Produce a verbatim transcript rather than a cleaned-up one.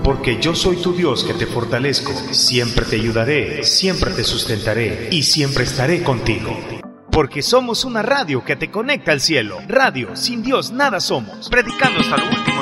porque yo soy tu Dios que te fortalezco, siempre te ayudaré, siempre te sustentaré y siempre estaré contigo. Porque somos una radio que te conecta al cielo. Radio, sin Dios nada somos. Predicando hasta lo último